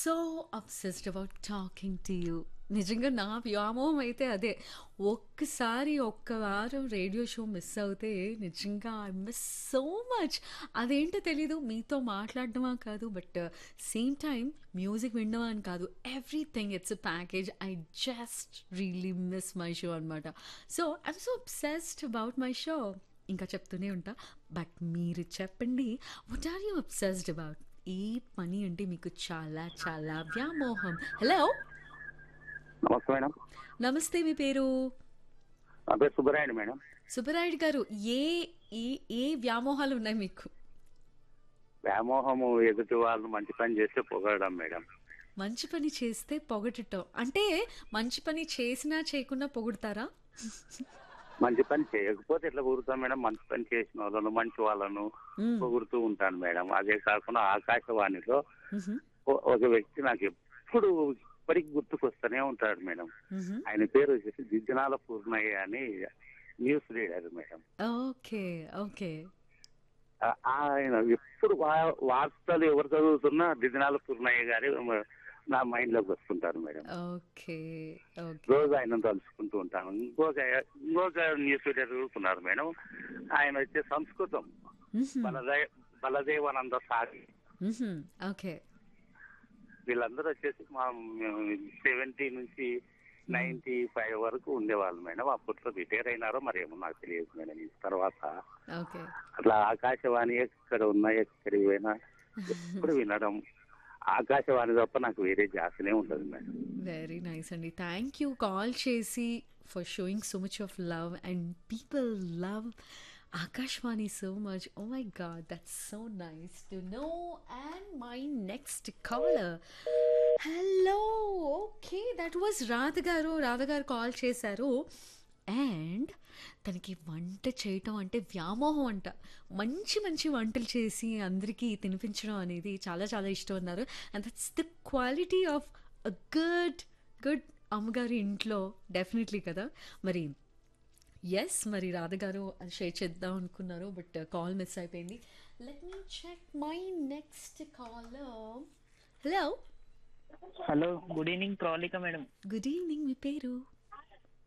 So obsessed about talking to you. నిజంగా నా వ్యామోహం అయితే అదే. ఒక్కసారి ఒక్క వారం రేడియో షో మిస్ అవుతే నిజంగా ఐ మిస్ సో మచ్. అదేంటో తెలీదు, మీతో మాట్లాడడమా కాదు, బట్ సేమ్ టైం మ్యూజిక్ వినడమా అని కాదు, everything it's a package. I just really miss my show అనమాట. So I'm so obsessed about my show. ఇంకా చెప్తూనే ఉంటా, బట్ మీరు చెప్పండి, what are you obsessed about? ఈ పని అంటే మీకు చాలా చాలా వ్యామోహం. హలో, నమస్తే మేడం. నమస్తే, మీ పేరు? నా పేరు సుబ్బరాయుడు మేడం. సుబ్బరాయుడు గారు, ఏ ఏ ఏ వ్యామోహాలు ఉన్నాయి మీకు? వ్యామోహము ఎదుటి వాళ్ళు మంచి పని చేస్తే పొగడడం మేడం. మంచి పని చేస్తే పొగడటం అంటే మంచి పని చేసినా చేయకున్నా పొగుడతారా? మంచి పని చేయకపోతే ఎట్లా పొగుడుతాను మేడం? మంచి పని చేసిన వాళ్ళను, మంచి వాళ్ళను మ్మ్. పొగుడుతూ ఉంటాను మేడం. అదే కాకుండా ఆకాశవాణిలో మ్హూ. ఒక వ్యక్తి నాకు ఎప్పుడు ఇప్పటికి గుర్తుకొస్తూనే ఉంటాడు మేడం. మ్హూ. ఆయన పేరు వచ్చేసి దిద్దినాల పూర్ణయ్య అని news reader madam. Okay, okay. ఆయన ఎప్పుడు వార్తలు ఎవరు చదువుతున్నా దిద్దినాల పూర్ణయ్య గారి నా మైండ్ లోకి వస్తుంటారు మేడం. Okay, okay. రోజు ఆయన తలుచుకుంటూ ఉంటాను. ఇంకొక న్యూస్ రీడర్ చదువుతున్నారు మేడం. ఆయన వచ్చే సంస్కృతం మ్హూ. బలదేవానంద సాగి. మ్హూ. ఓకే. వీళ్ళందరూ వచ్చేసి మా 70 నుంచి 95 వరకు ఉండేవాళ్ళు మేడం. అప్పట్లో రిటైర్ అయినారో మరేమో నాకు తెలియదు మేడం. ఈ తర్వాత ఓకే. అట్లా ఆకాశవాణి ఎక్కడ ఉన్నా ఎక్కడికి పోయినా ఎప్పుడు వినడం. ఆకాశవాణి తప్ప నాకు వేరే జాసనే ఉండదు మేడం. వెరీ నైస్ అండి. థ్యాంక్ యూ కాల్ చేసి for showing so much of love, and people love Akashvani so much. Oh my god, that's so nice to know. And my next caller. Hello. Okay, that was Radha garu. Radha garu call చేశారు. And తనకి వంట చేయటం అంటే వ్యామోహం అంట. మంచి మంచి వంటలు చేసి అందరికీ తినిపించడం అనేది చాలా చాలా ఇష్టం అన్నారు. And that's the quality of a good good అమ్మగారి ఇంట్లో, డెఫినెట్లీ కదా. మరి ఎస్, మరి రాధ గారు అది షేర్ చేద్దాం అనుకున్నారు, బట్ కాల్ మిస్ అయిపోయింది. Let me check my next caller. Hello, hello, good evening Pravalika madam. Good evening, మీ పేరు?